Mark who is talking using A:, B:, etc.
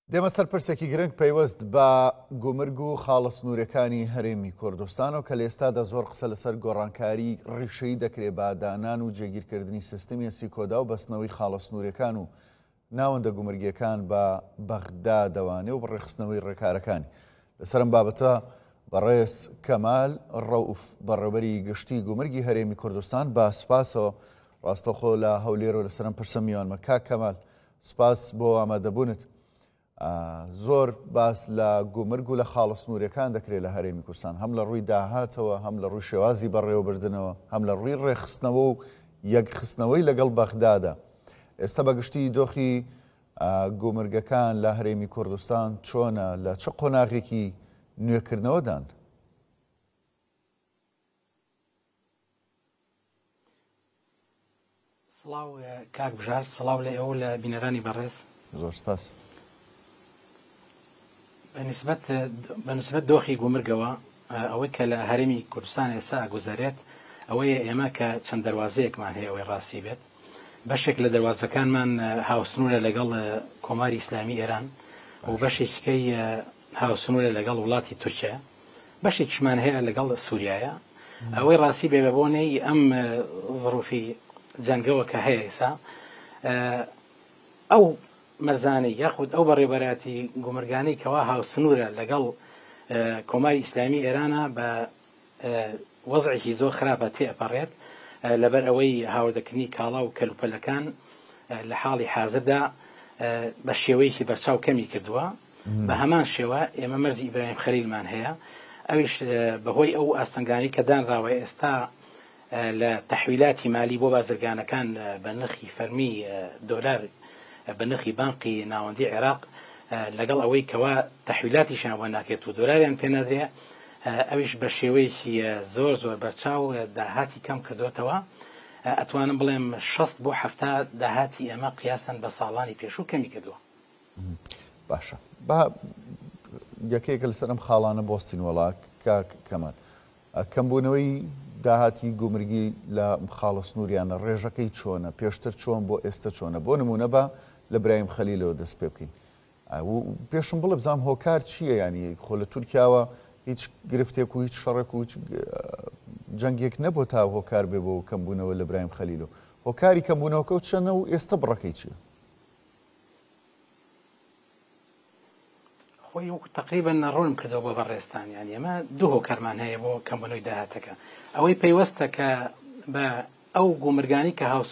A: دێمە سەرپرسێکی گرنگ پەیوەست بە گومرگ و خاڵە سنوورەکانی هەرێمی کوردستانەوە کە لە ئێستادا زۆر قسە لەسەر گۆڕانکاری ڕیشەیی دەکرێت بە دانان و جێگیرکردنی سیستەمی سیکۆدا و بەستنەوەی خاڵە سنوورەکان و ناوەندە گومرگیەکان بە بەغدا دەوانێ و بەڕێخستنەوەی ڕێکارەکانی. لەسەرم بابەتە بەڕێز کەمال ڕەوف بەڕێوەبەری گشتی گومرگی هەرێمی کوردستان بە سپاسەوە ڕاستەوخۆ لە هەولێرەوە لەسەرم پرسە میوانمە. کاک کەمال، سپاس بۆ ئامادەبوونت. زۆر باس لە گومرگ و لە خاڵە سنوورەکان دەکرێت لە هەرێمی کوردستان، هەم لە ڕووی داهاتەوە، هەم لە ڕووی شێوازی بەڕێوەبردنەوە، هەم لە ڕووی ڕێخستنەوە و یەکخستنەوەی لەگەڵ بەغدادا. ئێستا بەگشتی دۆخی گومرگەکان لە هەرێمی کوردستان چۆنە، لە چه قۆناغێکی نوێکردنەوەدان؟
B: سڵاو کاک بژار، سڵاو لە ئێوە لە بینەرانی بەڕێز.
A: زۆر سپاس.
B: بەنسبەت دۆخی گومرگەوە ئەوەی کە لە هەرێمی کوردستان ئێستا ئەگوزارێت ئەوەیە ئێمە کە چەند دەواازەیەکمان هەیە ئەوەی ڕاستی بێت. بەشێک لە دەواازەکانمان هاوسنوورە لەگەڵ کۆماری ئیسلامی ئێران و بەشێکەکەی هاوسنوورە لەگەڵ وڵاتی تورکیا، بەشێکیشمان هەیە لەگەڵ سووریایە. ئەوەی ڕاستی بێ بەبوونەی ئەم ظروفی جەنگەوە کە هەیە ئێستا ئەو مەرزانەی یاخود ئەو بەڕێوەبەراتی گومرگانەی کەوا هاوسنوورە لەگەڵ کۆماری ئیسلامی ئێرانە بە وەزعێکی زۆر خراپە تێئەپەڕێت لەبەر ئەوەی هاوردەکردنی کاڵا و کەلوپەلەکان لە حاڵی حازردا بە شێوەیەکی بەرچاو کەمی کردووە. بە هەمان شێوە ئێمە مەرزی ئیبراهیم خەلیلمان هەیە، ئەویش بەهۆی ئەو ئاستەنگانی کە دانراوە ئێستا لە تەحویلاتی مالی بۆ بازرگانەکان بە نرخی فەرمی دۆلار بە نرخی بانقی ناوەندی عێراق لەگەڵ ئەوەی کەوا تەحویلاتیشان بۆ ناکرێت و دۆلاریان پێ نەدرێ، ئەویش بە شێوەیەکی زۆر بەرچاو داهاتی کەم کردوێتەوە. ئەتوانم بڵێم 60 بۆ 70 داهاتی ئەمە قیاسەن بە ساڵانی پێشوو کەمی کردووە.
A: باشە، با یەکەیەکە لەسەرم خاڵانە بۆستین وڵات کاک کەمال. کەمبوونەوەی داهاتی گومرگی لە خاڵە سنووریانە ڕێژەکەی چۆنە، پێشتر چۆن بۆ ئێستا چۆنە؟ بۆ نمونە بە لە برایم خەلیلەوە دەست پێ بکەین. پێشم بڵێ بزانام هۆکار چییە؟ ینی خۆ لە تورکیاوە هیچ گرفتێک و هیچ شەڕێک و هیچ جەنگێک نەبوو تا هۆکار بێ بۆ کەمبوونەوە لە برایم خەلیلەوە. هۆکاری کەمبوونەوەکە و چەنە و ئێستا بڕەکەی چییە؟
B: خۆی وەکو تقریبەن ڕوونم کردەوە بۆ بەڕێستان. یانی ئەمە دوو هۆکارمان هەیە بۆ کەمبوونەوەی داهاتەکە. ئەوەی پەیوەستە کە بە ئەو گومرگانی کە